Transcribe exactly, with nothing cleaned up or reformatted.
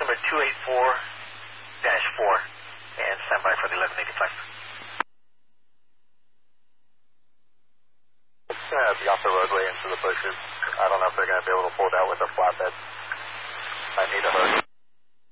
number two eight four dash four, and stand by for the eleven eighty-five. It's going to be off the roadway into the bushes. I don't know if they're going to be able to pull it out with a flatbed. I need a hurry.